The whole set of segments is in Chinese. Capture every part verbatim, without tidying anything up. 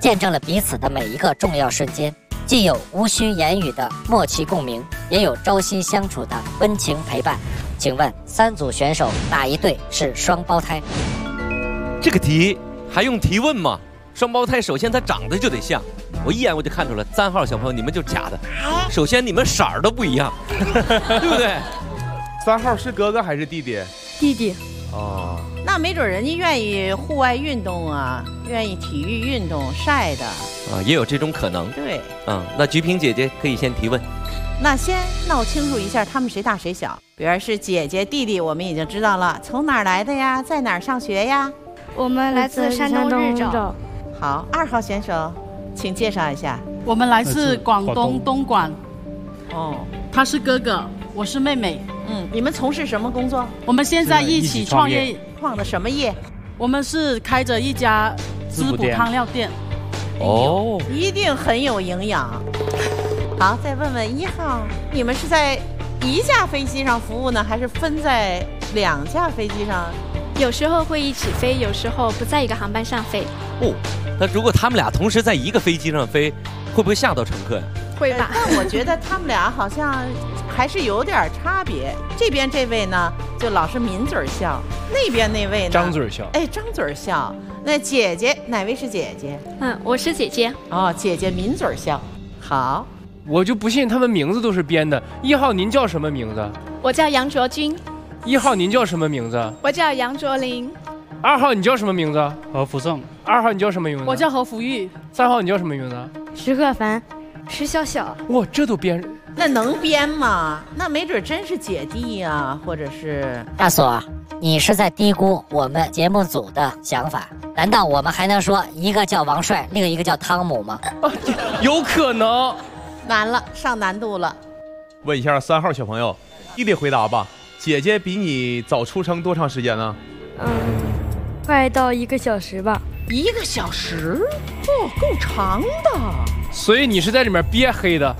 见证了彼此的每一个重要瞬间，既有无需言语的默契共鸣，也有朝夕相处的温情陪伴。请问三组选手哪一对是双胞胎？ 这个题还用提问吗？双胞胎首先它长得就得像，我一眼我就看出了。三号小朋友你们就假的，首先你们色儿都不一样，对不对？ 三号是哥哥还是弟弟？ 弟弟。 哦， 那没准人家愿意户外运动啊，愿意体育运动晒的啊，也有这种可能。 对， 嗯，那菊萍姐姐可以先提问。 那先闹清楚一下他们谁大谁小。比如是姐姐弟弟，我们已经知道了，从哪儿来的呀？在哪儿上学呀？ 我们来自山东日照。 好，二号选手，请介绍一下。 我们来自广东东莞。 哦， 他是哥哥，我是妹妹。 嗯，你们从事什么工作？ 我们现在一起创业。 创的什么业？ 我们是开着一家滋补汤料店。 哦， 一定很有营养。好，再问问一号，你们是在一架飞机上服务呢，还是分在两架飞机上？ 有时候会一起飞，有时候不在一个航班上飞。 哦，那如果他们俩同时在一个飞机上飞，会不会吓到乘客呀？ 会吧。 但我觉得他们俩好像还是有点差别。这边这位呢，就老是抿嘴笑；那边那位呢， 张嘴笑。 哎，张嘴笑。那姐姐哪位是姐姐？ 嗯，我是姐姐。 哦，姐姐抿嘴笑。好。 我就不信他们名字都是编的。一号您叫什么名字？ 我叫杨卓君。 一号您叫什么名字？ 我叫杨卓林。 二号你叫什么名字？ 何福胜。 二号你叫什么名字？ 我叫何福玉。 三号你叫什么名字？ 石鹤凡。石笑笑。 哇，这都编。 那能编吗？那没准真是姐弟呀、啊，或者是大锁，你是在低估我们节目组的想法？难道我们还能说一个叫王帅，另一个叫汤姆吗？ 啊、有可能。 难了，上难度了。 问一下三号小朋友，弟弟回答吧。姐姐比你早出生多长时间呢？ 嗯，快到一个小时吧。 一个小时？哦，够长的。 所以你是在里面憋黑的。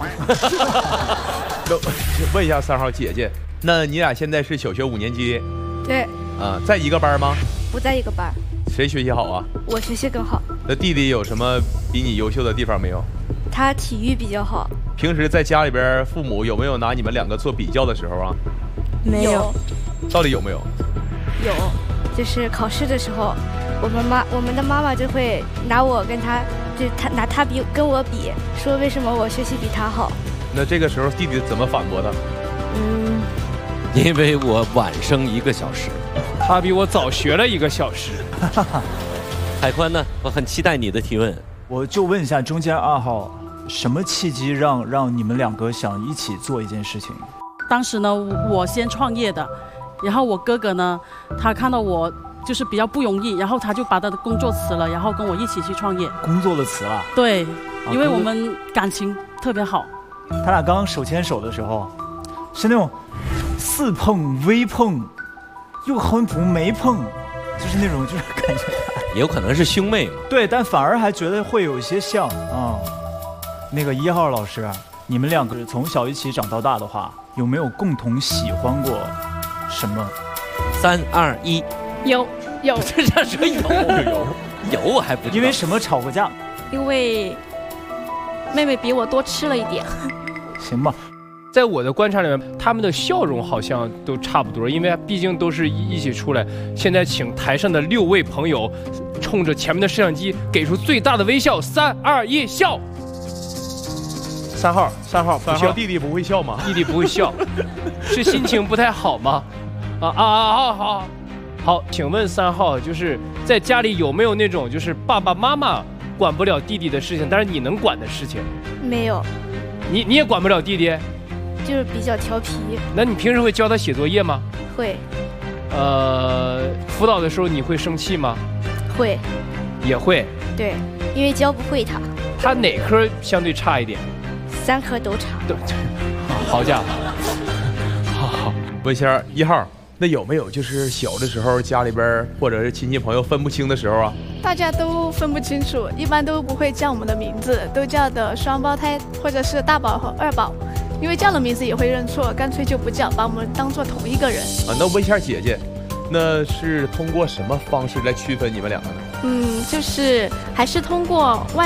问一下三号姐姐，那你俩现在是小学五年级？ 对。 啊，在一个班吗？ 不在一个班。 谁学习好啊？ 我学习更好。 那弟弟有什么比你优秀的地方没有？ 他体育比较好。 平时在家里边，父母有没有拿你们两个做比较的时候啊？ 没有。 到底有没有？ 有，就是考试的时候，我们妈我们的妈妈就会拿我跟他，就他拿他比跟我比，说为什么我学习比他好。 那这个时候弟弟怎么反驳的？ 嗯， 因为我晚生一个小时， 他比我早学了一个小时。 海宽呢？我很期待你的提问。 我就问一下中间二号，什么契机让让你们两个想一起做一件事情？ 当时呢，我先创业的，然后我哥哥呢，他看到我就是比较不容易，然后他就把他的工作辞了，然后跟我一起去创业。 工作的辞了？ 对，因为我们感情特别好。 他俩刚刚手牵手的时候，是那种似碰微碰，又很不没碰，就是那种就是感觉。 也有可能是兄妹嘛。 对，但反而还觉得会有一些像啊、嗯。那个一号老师，你们两个从小一起长到大的话，有没有共同喜欢过什么？ 三二一， 有有， 这样说有有有，我还不知道。 因为什么吵过架？ 因为妹妹比我多吃了一点。 行吧。 在我的观察里面，他们的笑容好像都差不多，因为毕竟都是一起出来。现在请台上的六位朋友，冲着前面的摄像机给出最大的微笑，三二一，笑。三号，三号， 三号弟弟不会笑吗？ 弟弟不会笑，是心情不太好吗？啊啊啊！好好好，请问三号，就是在家里有没有那种就是爸爸妈妈管不了弟弟的事情，但是你能管的事情？ 没有。 你你也管不了弟弟？ 就是比较调皮。 那你平时会教他写作业吗？ 会。 呃，辅导的时候你会生气吗？ 会。 也会。 对，因为教不会他。 他哪科相对差一点？ 三科都差。 对，好家伙。好好。 问一下一号，那有没有就是小的时候家里边或者是亲戚朋友分不清的时候啊？ 大家都分不清楚，一般都不会叫我们的名字，都叫的双胞胎或者是大宝和二宝。因为叫了名字也会认错，干脆就不叫，把我们当做同一个人。 啊，那问一下姐姐，那是通过什么方式来区分你们两个呢？ 嗯，就是还是通过外。